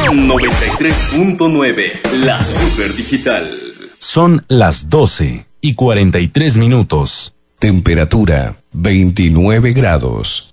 93.9, la super digital. Son las 12:43. Temperatura 29 grados.